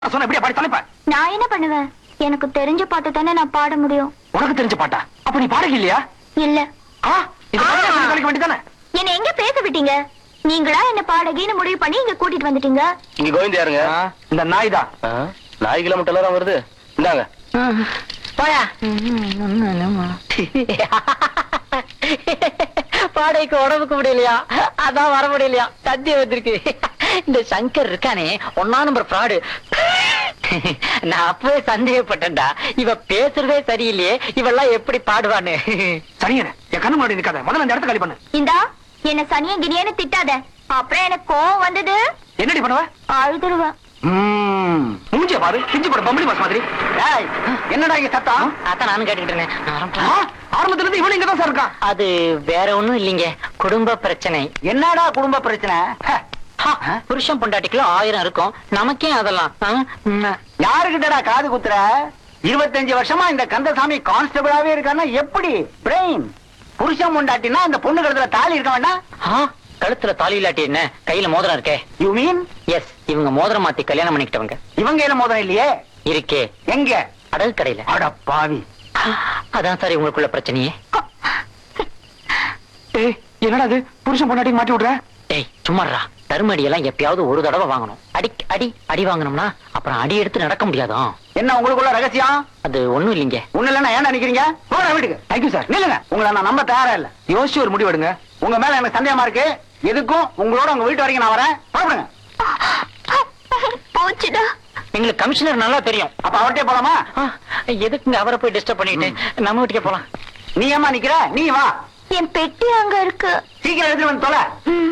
சொன்ன இப்படியே பாடி தலைப்ப. நான் என்ன பண்ணுவேன்? எனக்கு தெரிஞ்ச பாட்டு தானே நான் பாட முடியும். உனக்கு தெரிஞ்ச பாட்டா? அப்ப நீ பாடக இல்லையா? இல்ல. கழிக்க வேண்டியதானே? என்ன எங்க பேச விட்டீங்க? நீங்களா என்ன பாடகின்னு முடிவு பண்ணி இங்க கூட்டிட்டு வந்துட்டீங்க. இங்க கோவிந்த் யாருங்க? இந்த நாய் தான். நாய் கிலோமீட்டர் எல்லாம் வருது. இந்தாங்க போயா. பாடைக்கு உடம்புக்கு முடியலையா, அதான் வர முடியலையா, தந்தி வந்திருக்கு. இந்த சங்கர் இருக்கானே ஒன்னா நம்பர் ஃப்ராடு. நான் அப்பவே சந்தேகப்பட்டேன்டா, இவ பேசுறதே சரியில்லையே, இவெல்லாம் எப்படி பாடுவான்னு. சனியனே, என் கண்ணு முன்னாடி நிக்காத. முதல்ல அந்த இடத்த காலி பண்ணு. இந்தா என்ன சனிய கினியன்னு திட்டாத. அப்புறம் எனக்கு கோவம் வந்தது என்னடி பண்ணுவ? அழுதுருவேன். மூஞ்சிய பாரு, பிஞ்சு போட பம்பளி மாஸ் மாதிரி. என்னடா இங்க சத்தம்? அதான் நானும் கேட்டுக்கிட்டு இருந்தேன். ஆரம்பத்துல இருந்து இவனு இங்கதான் சார் இருக்கான். அது வேற ஒண்ணும் இல்லைங்க, குடும்ப பிரச்சனை. என்னடா குடும்ப பிரச்சனை? புருஷன் பொண்டாட்டிக்குள்ள 1000 இருக்கும், நமக்கே அதெல்லாம். யாருக்கிட்டடா காது குத்துற? 25 வருஷமா இந்த கந்தசாமி கான்ஸ்டபிளாவே இருக்கான்னா எப்படி? பிரெயின். புருஷன் பொண்டாட்டினா அந்த பொண்ணு கழுத்துல தாலி இருக்க வேண்டாம்? கழுத்துல தாலி இல்லாட்டி என்ன, கையில மோதிரம் இருக்கே. You mean? எஸ், இவங்க மோதிரம் மாத்தி கல்யாணம் பண்ணிக்கிட்டவங்க. இவங்க கையில மோதிரம் இல்லையே. இருக்கே. எங்க? அடகு கடையில. அட பாவி. அதான் சார் இவங்களுக்குள்ள பிரச்சனையே. என்னடா இது, புருஷன் பொண்டாட்டி மாட்டி விடுற? டேய் சும்மாறா, தருமடி எல்லாம் எப்பயாவது ஒரு தடவை வாங்கணும். அடி வாங்கணும்னா அப்புறம் அடி எடுத்து நடக்க முடியாதான். என்ன உங்களுக்குள்ள ரகசியம்? அது ஒண்ணும் இல்லைங்க. ஒண்ணு இல்லன்னா ஏன் நினைக்கிறீங்க? போற வீட்டுக்கு. Thank you sir. நில்லுங்க, உங்களை நான் நம்ப தயாரா இல்ல. யோசிச்சு ஒரு முடிவு எடுங்க. உங்க மேல எனக்கு சந்தேகமா இருக்கு. எதுக்கும் உங்களோட உங்க வீட்டு வரைக்கும் நான் வரேன். பாருங்க. போச்சுடா. எங்களுக்கு கமிஷனர் நல்லா தெரியும். அப்ப அவர்கிட்ட போலாமா? எதுக்குங்க அவரை போய் டிஸ்டர்ப் பண்ணிட்டு நம்ம வீட்டுக்கே போலாம். நீ ஏமா நிக்கிற? நீ வா. என் பெட்டி அங்க இருக்கு. சீக்கிரம் எடுத்து வந்து தொலை.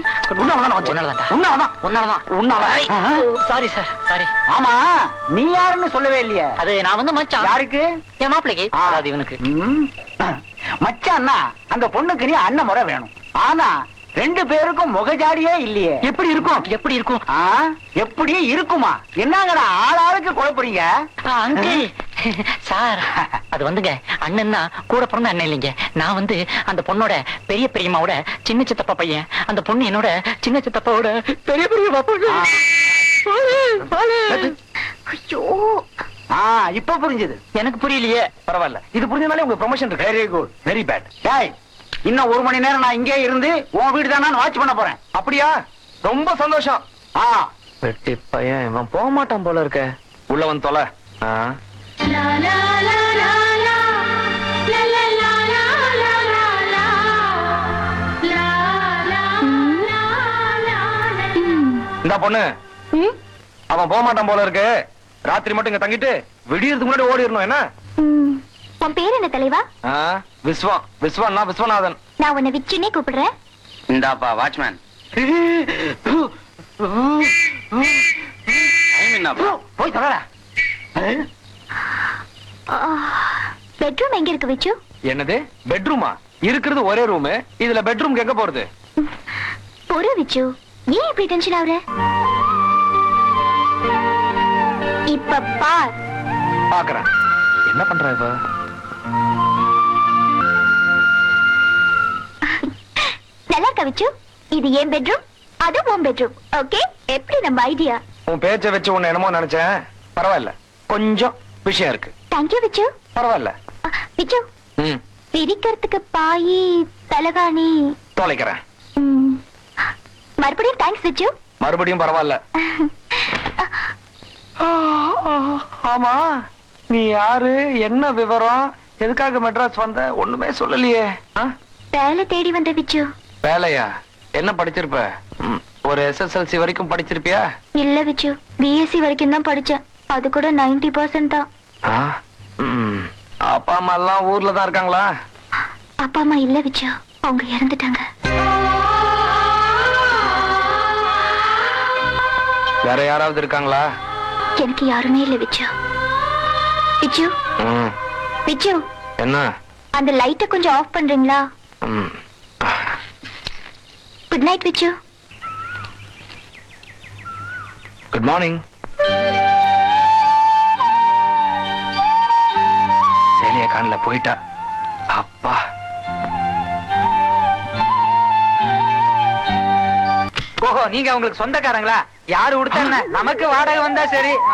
Sorry sir, sorry. ஆமா, நீ யாருன்னு சொல்லவே இல்லையே. அது நான் வந்து மச்சான். யாருக்கு? என் மாப்பிளைக்கு. அது இவனுக்கு. மச்சான்னா அந்த பொண்ணுக்கு நீ அண்ணன் முறை வேணும். ஆனா 2 பேருக்கும் முகஜாடியே இல்லையே. எப்படி இருக்கும்? எப்படி இருக்கும்? எப்படி இருக்குமா? என்னங்கடா ஆளாளுக்கு குழப்பறீங்க? அங்கிள் சார், அது வந்துங்க, அண்ணன்னா கூட பிறந்த அண்ணன் இல்லைங்க. நான் வந்து அந்த பொண்ணோட பெரிய பெரியம்மாவோட சின்ன சித்தப்பா பையன். அந்த பொண்ணு என்னோட சின்ன சித்தப்பாவோட பெரிய பெரியம்மா பொண்ணு. ஐயோ, இப்ப புரிஞ்சது. எனக்கு புரியலையே. பரவாயில்ல, இது புரிஞ்சனாலே உங்க ப்ரமோஷன் இருக்கு. Very good, very bad. டேய், இன்னும் 1 மணி நேரம் நான் இங்கே இருந்து உன் வீடு தான் நான் வாட்ச் பண்ண போறேன். அப்படியா? ரொம்ப சந்தோஷம். வெட்டி பையன், இவன் போக மாட்டான் போல இருக்க. உள்ள வந்து தொலை. இந்த பொண்ணு அவன் போக மாட்டான் போல இருக்கு. ராத்திரி மட்டும் இங்க தங்கிட்டு விடியறதுக்கு முன்னாடி ஓடிடணும். என்ன உன் பேர் என்ன தலைவா? விஸ்வம். விஸ்வன்னா விஸ்வநாதன். நான் உன்னை விச்சுன்னே கூப்பிடுறேன். இந்தாப்பா வாட்ச்மேன். போய் தொலை. பெட்ரூம் எங்க இருக்கு விச்சு? என்னது பெட்ரூமா? இருக்கிறது ஒரே ரூம். இதுல பெட்ரூம் எங்க போறது? பொறு விச்சு, ஏன் இப்படி டென்ஷன் ஆகுற? இப்ப பார். பாக்குறேன். என்ன பண்ற இவ? நல்லா இருக்கா விச்சு? இது என் பெட்ரூம், அது உன் பெட்ரூம். ஓகே, எப்படி நம்ம ஐடியா? உன் பேச்ச வச்சு உன்னை என்னமோ நினைச்சேன். பரவாயில்ல, கொஞ்சம் விஷயம் இருக்கு. தேங்க்யூ விச்சு. பரவாயில்ல விச்சு, பிரிக்கிறதுக்கு பாயி தலகாணி தொலைக்கிறேன். மறுபடியும் தேங்க்ஸ் விச்சு. மறுபடியும் பரவாயில்ல. ஆமா, நீ யாரு? என்ன விவரம்? எதுக்காக மெட்ராஸ் வந்த? ஒண்ணுமே சொல்லலையே. வேலை தேடி வந்த விச்சு. வேலையா? என்ன படிச்சிருப்ப? ஒரு SSLC வரைக்கும் படிச்சிருப்பியா? இல்ல விச்சு, BSc வரைக்கும் தான் படிச்சேன். அது கூட 90% தான். அப்பா அம்மா எல்லாம் ஊர்ல தான் இருக்காங்களா? அப்பா அம்மா இல்ல விச்சு, அவங்க இறந்துட்டாங்க. வேற யாராவது இருக்காங்களா? எனக்கு யாருமே இல்ல விச்சு. விச்சு, விச்சு, என்ன? அந்த லைட்ட கொஞ்சம் ஆஃப் பண்றீங்களா? குட் நைட் விச்சு. Good morning. சேலிய காணல, போயிட்டா. அப்பா. ஓஹோ, நீங்க உங்களுக்கு சொந்தக்காரங்களா? யாரு கொடுத்தா நமக்கு வாடகை வந்தா சரி.